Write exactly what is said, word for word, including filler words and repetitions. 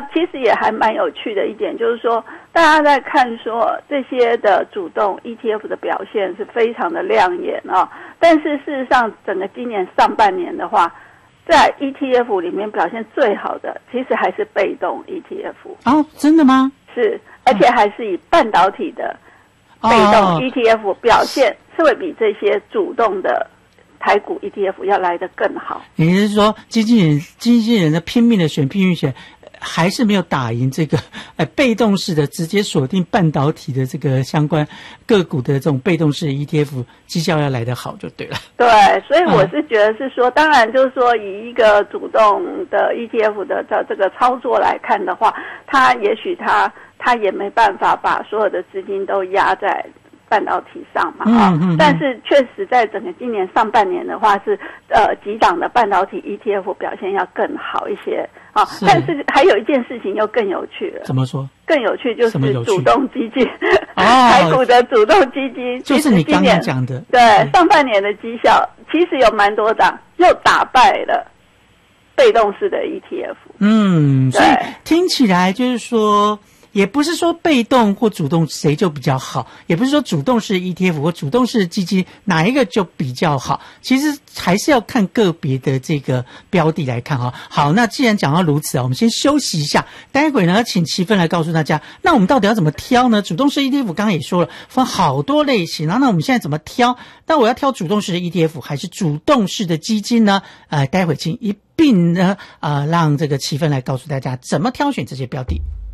其实也还蛮有趣的一点，就是说大家在看说这些的主动 E T F 的表现是非常的亮眼啊，但是事实上整个今年上半年的话，在 E T F 里面表现最好的其实还是被动 E T F。 哦，真的吗？ 是，而且还是以半导体的被动 E T F 表现是会比这些主动的台股 E T F 要来得更好。 也就是说，经纪人经纪人的拼命的选、拼命选，还是没有打赢这个呃被动式的直接锁定半导体的这个相关个股的这种被动式 E T F 绩效要来得好就对了。 对，所以我是觉得是说，嗯、当然就是说以一个主动的 E T F 的这个操作来看的话，它也许它它也没办法把所有的资金都压在半导体上嘛，啊、嗯嗯嗯，但是确实在整个今年上半年的话是呃几档的半导体 E T F 表现要更好一些啊，是，但是还有一件事情又更有趣了。 怎么说？ 更有趣就是主动基金， 哦， 台股的主动基金， 就是你刚刚讲的， 对，上半年的绩效其实有蛮多档又打败了被动式的 E T F。 嗯，所以听起来就是说。也不是说被动或主动谁就比较好，也不是说主动式 E T F 或主动式基金哪一个就比较好，其实还是要看个别的这个标的来看哈。好，那既然讲到如此啊，我们先休息一下，待会呢请齐芬来告诉大家，那我们到底要怎么挑呢？主动式 E T F 刚刚也说了，分好多类型，然后那我们现在怎么挑？那我要挑主动式的 E T F 还是主动式的基金呢？呃，待会请一并呢，呃，让这个齐芬来告诉大家怎么挑选这些标的。